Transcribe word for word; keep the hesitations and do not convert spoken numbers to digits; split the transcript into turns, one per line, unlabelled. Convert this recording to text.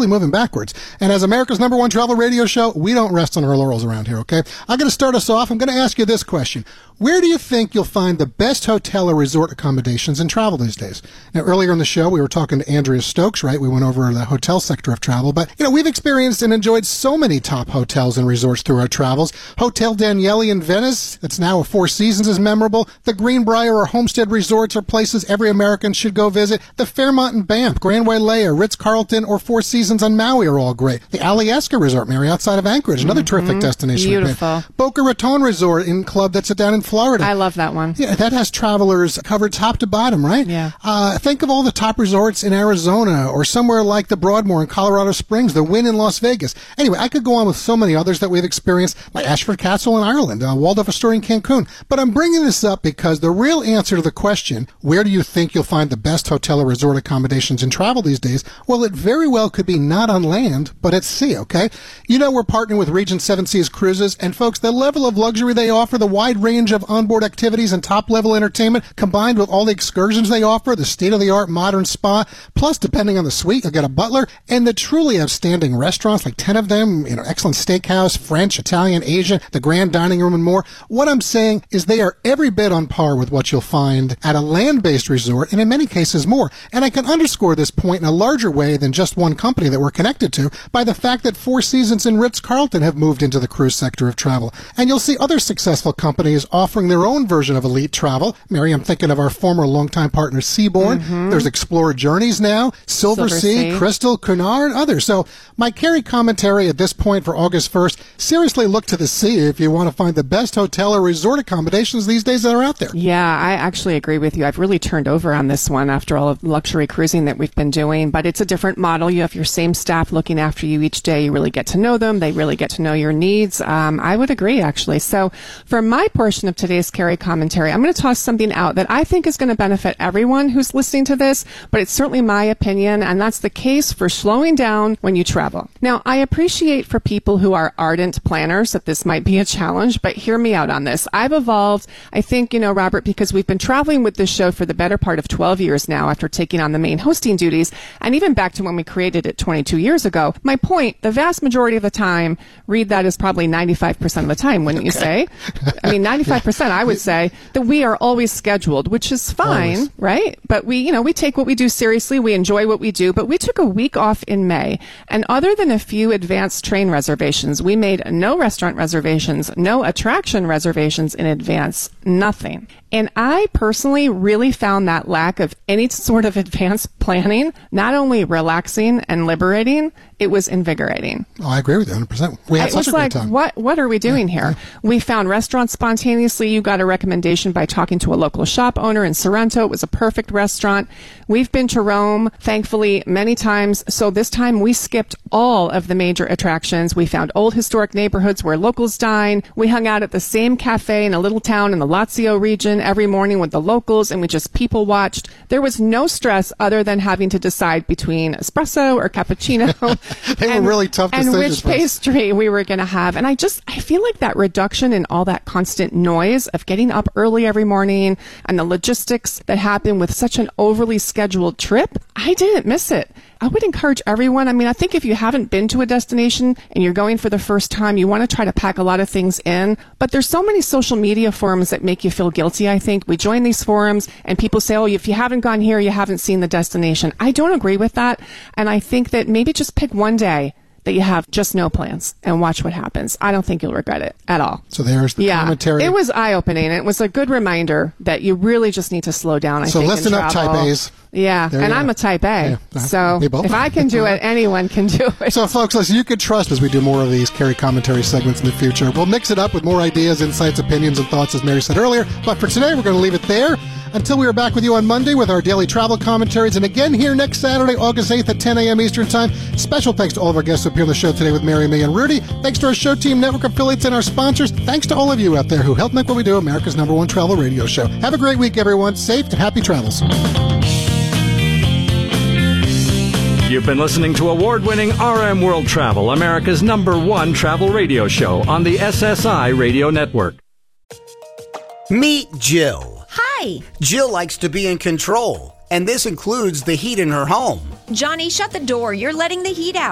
really moving backwards. And as America's number one travel radio show, we don't rest on our laurels around here, okay? I'm going to start us off. I'm going to ask you this question. Where do you think you'll find the best hotel or resort accommodations in travel these days? Now, earlier in the show, we were talking to Andrea Stokes, right? We went over the hotel sector of travel. But, you know, we've experienced and enjoyed so many top hotels and resorts through our travels. Hotel Daniele in Venice, that's now a Four Seasons, is memorable. The Greenbrier or Homestead resorts are places every American should go visit. The Fairmont in Banff, Grand Wailea, Ritz-Carlton, or Four Seasons on Maui are all great. The Alyeska Resort, Mary, outside of Anchorage, another mm-hmm. terrific destination.
Beautiful.
Boca Raton Resort in Club that's down in Florida.
I love that one.
Yeah, that has travelers covered top to bottom, right?
Yeah.
Uh, think of all the top resorts in Arizona or somewhere like the Broadmoor in Colorado Springs, the Wynn in Las Vegas. Anyway, I could go on with so many others that we've experienced, like Ashford Castle in Ireland, uh, Waldorf Astoria in Cancun. But I'm bringing this up because the real answer to the question, where do you think you'll find the best hotel or resort accommodations in travel these days? Well, it very well could be not on land, but at sea, okay? You know, we're partnering with Regent Seven Seas Cruises, and folks, the level of luxury they offer, the wide range of onboard activities and top-level entertainment, combined with all the excursions they offer, the state-of-the-art modern spa, plus, depending on the suite, you'll get a butler, and the truly outstanding restaurants, like ten of them, you know, excellent steakhouse, French, Italian, Asian, the grand dining room, and more. What I'm saying is they are every bit on par with what you'll find at a land-based resort, and in many cases more. And I can underscore this point in a larger way than just one company that we're connected to by the fact that Four Seasons and Ritz-Carlton have moved into the cruise sector of travel. And you'll see other successful companies offering their own version of elite travel. Mary, I'm thinking of our former longtime partner, Seabourn. Mm-hmm. There's Explorer Journeys now, Silver, Silver Sea, sea, Crystal, Cunard, and others. So my Carrie commentary at this point for August first, seriously look to the sea if you want to find the best hotel or resort accommodations these days that are out there.
Yeah, I actually agree with you. I've really turned over on this one after all of the luxury cruising that we've been doing, but it's a different model. You have your same staff looking after you each day. You really get to know them. They really get to know your needs. Um, I would agree, actually. So for my portion of today's Carrie commentary, I'm going to toss something out that I think is going to benefit everyone who's listening to this, but it's certainly my opinion, and that's the case for slowing down when you travel. Now, I appreciate for people who are ardent planners that this might be a challenge, but hear me out on this. I've evolved, I think, you know, Robert, because we've been traveling with this show for the better part of twelve years now after taking on the main hosting duties, and even back to when we created it twenty-two years ago. My point, the vast majority of the time, read that as probably ninety-five percent of the time, wouldn't okay. you say? I mean, ninety-five percent, I would say, that we are always scheduled, which is fine, always. Right? But we, you know, we take what we do seriously, we enjoy what we do, but we took a week off in May, and other than a few advanced train reservations, we made no restaurant reservations, no attraction reservations in advance, nothing. And I personally really found that lack of any sort of advanced planning not only relaxing and liberating, it was invigorating.
Oh, I agree with you one hundred percent. We had
it
such
was
a great
like,
time.
What, what are we doing
yeah,
here?
yeah.
We found restaurants spontaneously. You got a recommendation by talking to a local shop owner in Sorrento. It was a perfect restaurant. We've been to Rome, thankfully, many times. So this time we skipped all of the major attractions. We found old historic neighborhoods where locals dine. We hung out at the same cafe in a little town in the Lazio region every morning with the locals, and we just people watched. There was no stress other than having to decide between espresso or cappuccino.
They
and,
were really tough decisions.
And which pastry we were going to have. And I just, I feel like that reduction in all that constant noise of getting up early every morning and the logistics that happen with such an overly scheduled trip, I didn't miss it. I would encourage everyone. I mean, I think if you haven't been to a destination and you're going for the first time, you want to try to pack a lot of things in. But there's so many social media forums that make you feel guilty, I think. We join these forums and people say, oh, if you haven't gone here, you haven't seen the destination. I don't agree with that. And I think that maybe just pick one day that you have just no plans and watch what happens. I don't think you'll regret it at all.
So there's the
yeah,
commentary.
It was eye-opening. It was a good reminder that you really just need to slow down, I
so
think,
listen up, Type A's.
Yeah,
there
and I'm a Type A. Yeah. So if I can do it, anyone can do it.
So folks, listen, you can trust as we do more of these Carrie commentary segments in the future. We'll mix it up with more ideas, insights, opinions, and thoughts, as Mary said earlier. But for today, we're going to leave it there. Until we are back with you on Monday with our daily travel commentaries. And again here next Saturday, August eighth at ten a.m. Eastern Time. Special thanks to all of our guests who appear on the show today with Mary, me, and Rudy. Thanks to our show team, network affiliates, and our sponsors. Thanks to all of you out there who help make what we do America's number one travel radio show. Have a great week, everyone. Safe and happy travels.
You've been listening to award-winning R M World Travel, America's number one travel radio show on the S S I Radio Network.
Meet Jill.
Hi.
Jill likes to be in control, and this includes the heat in her home.
Johnny, shut the door. You're letting the heat out.